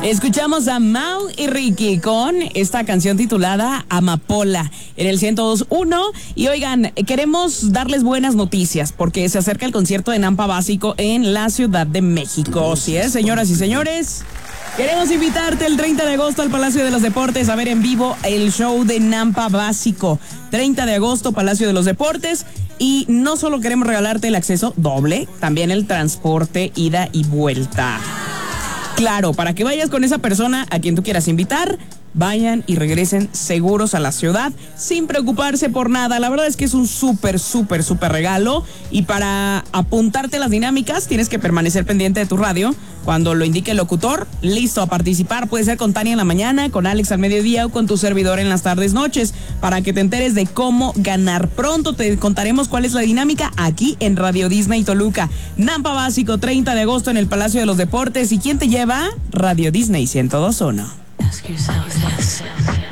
Escuchamos a Mau y Ricky con esta canción titulada Amapola en el 102.1. Y oigan, queremos darles buenas noticias porque se acerca el concierto de Nampa Básico en la Ciudad de México. ¿Sí es, señoras y señores? Queremos invitarte el 30 de agosto al Palacio de los Deportes a ver en vivo el show de Nampa Básico. 30 de agosto, Palacio de los Deportes. Y no solo queremos regalarte el acceso doble, también el transporte, ida y vuelta. Claro, para que vayas con esa persona a quien tú quieras invitar, vayan y regresen seguros a la ciudad sin preocuparse por nada. La verdad es que es un súper regalo. Y para apuntarte las dinámicas tienes que permanecer pendiente de tu radio cuando lo indique el locutor. Listo a participar, puede ser con Tania en la mañana, con Alex al mediodía o con tu servidor en las tardes noches, para que te enteres de cómo ganar. Pronto te contaremos cuál es la dinámica aquí en Radio Disney Toluca. Nampa Básico, 30 de agosto en el Palacio de los Deportes. ¿Y quién te lleva? Radio Disney 102.1. Ask yourself this.